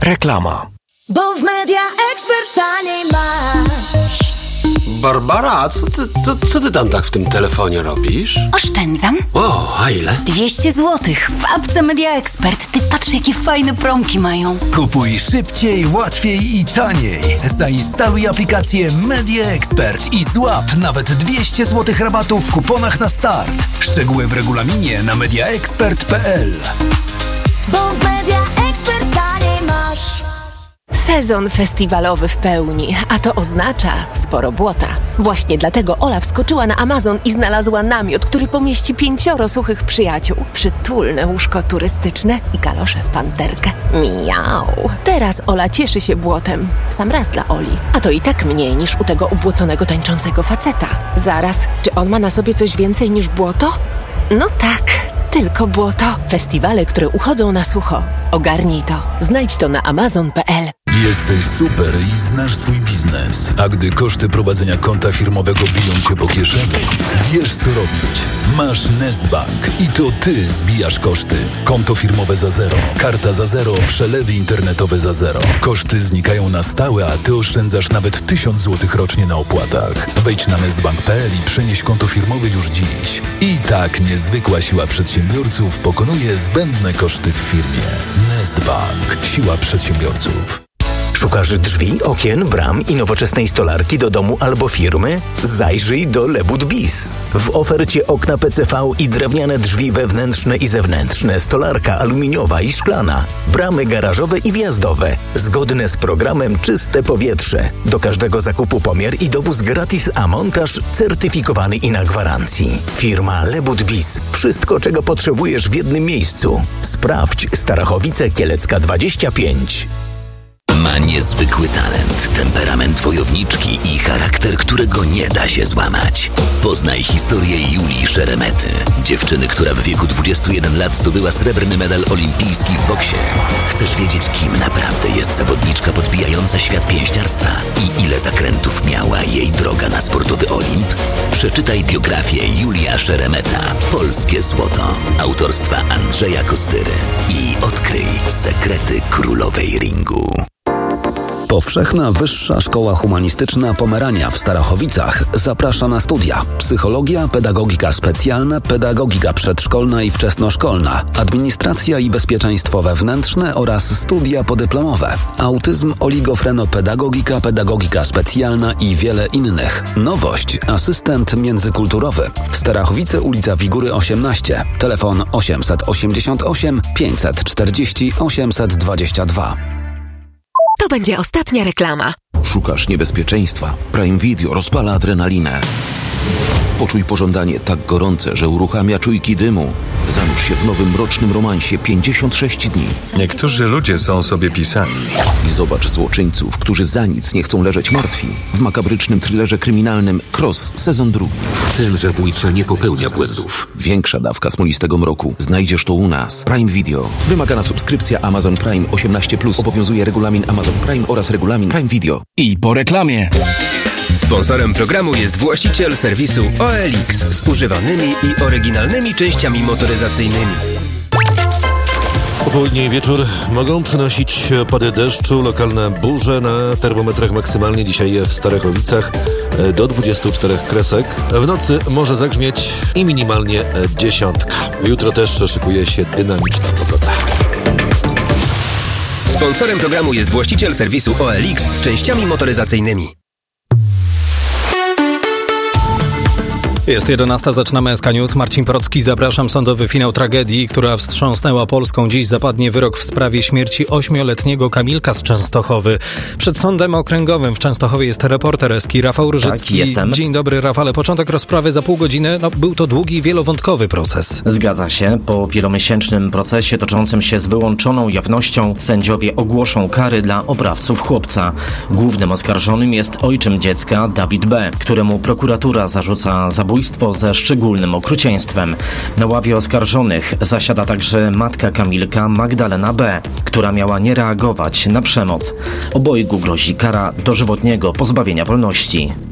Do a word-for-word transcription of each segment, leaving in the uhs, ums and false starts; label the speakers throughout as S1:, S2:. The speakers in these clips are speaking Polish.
S1: Reklama.
S2: Bo w Media Expert taniej masz.
S3: Barbara, co ty, co, co ty tam tak w tym telefonie robisz?
S4: Oszczędzam.
S3: O, a ile?
S4: dwieście złotych w apce Media Expert. Ty patrz, jakie fajne promki mają.
S5: Kupuj szybciej, łatwiej i taniej. Zainstaluj aplikację Media Expert i złap nawet dwieście złotych rabatu w kuponach na start. Szczegóły w regulaminie na media expert kropka p l.
S2: Bo w Media Expert taniej masz.
S6: Sezon festiwalowy w pełni, a to oznacza sporo błota. Właśnie dlatego Ola wskoczyła na Amazon i znalazła namiot, który pomieści pięcioro suchych przyjaciół. Przytulne łóżko turystyczne i kalosze w panterkę. Miau. Teraz Ola cieszy się błotem. W sam raz dla Oli. A to i tak mniej niż u tego ubłoconego tańczącego faceta. Zaraz, czy on ma na sobie coś więcej niż błoto? No tak, tylko błoto. Festiwale, które uchodzą na sucho. Ogarnij to. Znajdź to na amazon kropka p l.
S5: Jesteś super i znasz swój biznes. A gdy koszty prowadzenia konta firmowego biją cię po kieszeni, wiesz co robić. Masz Nestbank i to ty zbijasz koszty. Konto firmowe za zero, karta za zero, przelewy internetowe za zero. Koszty znikają na stałe, a ty oszczędzasz nawet tysiąc złotych rocznie na opłatach. Wejdź na nestbank kropka p l i przenieś konto firmowe już dziś. I tak niezwykła siła przedsiębiorców pokonuje zbędne koszty w firmie. Nestbank. Siła przedsiębiorców.
S7: Szukasz drzwi, okien, bram i nowoczesnej stolarki do domu albo firmy? Zajrzyj do Lebud Bis. W ofercie okna P C V i drewniane drzwi wewnętrzne i zewnętrzne, stolarka aluminiowa i szklana, bramy garażowe i wjazdowe, zgodne z programem Czyste Powietrze. Do każdego zakupu pomiar i dowóz gratis, a montaż certyfikowany i na gwarancji. Firma Lebud Bis. Wszystko, czego potrzebujesz w jednym miejscu. Sprawdź Starachowice Kielecka dwadzieścia pięć.
S8: Ma niezwykły talent, temperament wojowniczki i charakter, którego nie da się złamać. Poznaj historię Julii Szeremety, dziewczyny, która w wieku dwudziestu jeden lat zdobyła srebrny medal olimpijski w boksie. Chcesz wiedzieć, kim naprawdę jest zawodniczka podbijająca świat pięściarstwa i ile zakrętów miała jej droga na sportowy Olimp? Przeczytaj biografię Julia Szeremeta, Polskie Złoto, autorstwa Andrzeja Kostyry i odkryj sekrety królowej ringu.
S9: Powszechna Wyższa Szkoła Humanistyczna Pomerania w Starachowicach zaprasza na studia: psychologia, pedagogika specjalna, pedagogika przedszkolna i wczesnoszkolna, administracja i bezpieczeństwo wewnętrzne oraz studia podyplomowe, autyzm, oligofrenopedagogika, pedagogika specjalna i wiele innych. Nowość: asystent międzykulturowy. Starachowice, ulica Wigury osiemnaście, telefon osiemset osiemdziesiąt osiem pięćset czterdzieści osiemset dwadzieścia dwa.
S6: To będzie ostatnia reklama.
S8: Szukasz niebezpieczeństwa? Prime Video rozpala adrenalinę. Poczuj pożądanie tak gorące, że uruchamia czujki dymu. Zanurz się w nowym mrocznym romansie pięćdziesiąt sześć dni.
S10: Niektórzy ludzie są sobie pisani.
S8: I zobacz złoczyńców, którzy za nic nie chcą leżeć martwi. W makabrycznym thrillerze kryminalnym Cross, sezon drugi.
S11: Ten zabójca nie popełnia błędów.
S8: Większa dawka smolistego mroku. Znajdziesz to u nas. Prime Video. Wymagana subskrypcja Amazon Prime osiemnaście plus. Obowiązuje regulamin Amazon Prime oraz regulamin Prime Video.
S1: I po reklamie.
S12: Sponsorem programu jest właściciel serwisu O L X z używanymi i oryginalnymi częściami motoryzacyjnymi.
S13: Popołudnie i wieczór mogą przynosić opady deszczu, lokalne burze, na termometrach maksymalnie dzisiaj w Starachowicach do dwudziestu czterech kresek. W nocy może zagrzmieć i minimalnie dziesiątka. Jutro też szykuje się dynamiczna pogoda.
S12: Sponsorem programu jest właściciel serwisu O L X z częściami motoryzacyjnymi.
S14: Jest jedenasta, zaczynamy S K News. Marcin Procki, zapraszam. Sądowy finał tragedii, która wstrząsnęła Polską. Dziś zapadnie wyrok w sprawie śmierci ośmioletniego Kamilka z Częstochowy. Przed Sądem Okręgowym w Częstochowie jest reporter Eski Rafał Różycki.
S15: Tak, jestem.
S14: Dzień dobry, Rafale. Początek rozprawy za pół godziny. No, był to długi i wielowątkowy proces.
S15: Zgadza się. Po wielomiesięcznym procesie toczącym się z wyłączoną jawnością sędziowie ogłoszą kary dla oprawców chłopca. Głównym oskarżonym jest ojczym dziecka Dawid B., któremu prokuratura zarzuca zabójstwo ze szczególnym okrucieństwem. Na ławie oskarżonych zasiada także matka Kamilka, Magdalena B., która miała nie reagować na przemoc. Obojgu grozi kara dożywotniego pozbawienia wolności.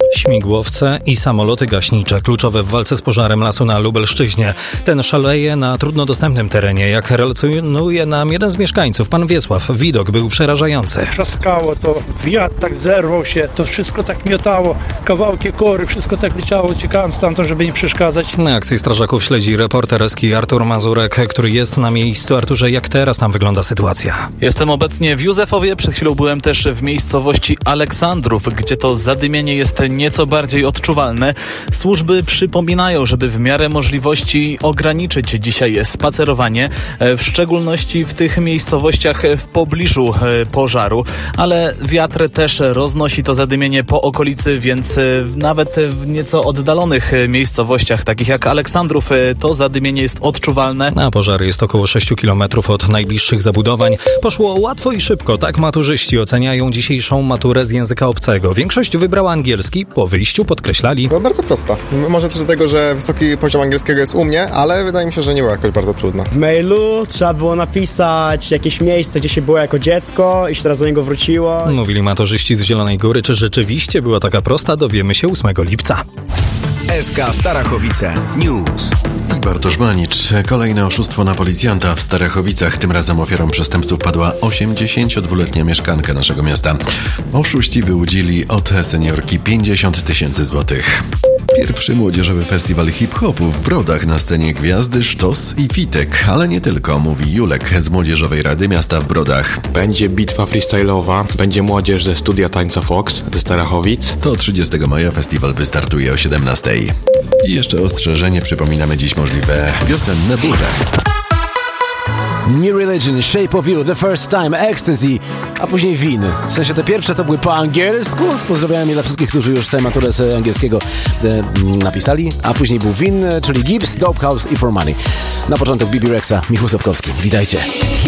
S14: Śmigłowce i samoloty gaśnicze, kluczowe w walce z pożarem lasu na Lubelszczyźnie. Ten szaleje na trudno dostępnym terenie. Jak relacjonuje nam jeden z mieszkańców, pan Wiesław, widok był przerażający.
S1: Trzaskało to, wiatr tak zerwał się, to wszystko tak miotało, kawałki kory, wszystko tak leciało. Uciekałem stamtąd, żeby nie przeszkadzać.
S14: Na akcji strażaków śledzi reporter Eski Artur Mazurek, który jest na miejscu. Arturze, jak teraz tam wygląda sytuacja?
S16: Jestem obecnie w Józefowie, przed chwilą byłem też w miejscowości Aleksandrów, gdzie to zadymienie jest nieco bardziej odczuwalne. Służby przypominają, żeby w miarę możliwości ograniczyć dzisiaj spacerowanie, w szczególności w tych miejscowościach w pobliżu pożaru, ale wiatr też roznosi to zadymienie po okolicy, więc nawet w nieco oddalonych miejscowościach, takich jak Aleksandrów, to zadymienie jest odczuwalne.
S14: A pożar jest około sześć kilometrów od najbliższych zabudowań. Poszło łatwo i szybko, tak maturzyści oceniają dzisiejszą maturę z języka obcego. Większość wybrała angielski, po wyjściu podkreślali.
S17: Była bardzo prosta. Może też dlatego, że wysoki poziom angielskiego jest u mnie, ale wydaje mi się, że nie była jakoś bardzo trudna.
S18: W mailu trzeba było napisać jakieś miejsce, gdzie się było jako dziecko i się teraz do niego wróciło.
S14: Mówili maturzyści z Zielonej Góry. Czy rzeczywiście była taka prosta, dowiemy się ósmego lipca.
S19: S K Starachowice News.
S20: I Bartosz Banicz. Kolejne oszustwo na policjanta w Starachowicach. Tym razem ofiarą przestępców padła osiemdziesięciodwuletnia mieszkanka naszego miasta. Oszuści wyłudzili od seniorki pięćdziesiąt tysięcy złotych. Pierwszy młodzieżowy festiwal hip-hopu w Brodach, na scenie gwiazdy, Sztos i Fitek. Ale nie tylko, mówi Julek z Młodzieżowej Rady Miasta w Brodach.
S21: Będzie bitwa freestyle'owa, będzie młodzież ze studia Tańca Fox ze Starachowic.
S20: To trzydziestego maja festiwal wystartuje o siedemnastej. I jeszcze ostrzeżenie, przypominamy dziś możliwe wiosenne burze.
S22: New Religion, Shape of You, The First Time, Ecstasy, a później Win. W sensie te pierwsze to były po angielsku, z pozdrawiami dla wszystkich, którzy już tę maturę z angielskiego e, napisali, a później był Win, czyli Gibbs, Dope House i For Money. Na początek Bibi Rexa, Michał Sapkowski. Witajcie.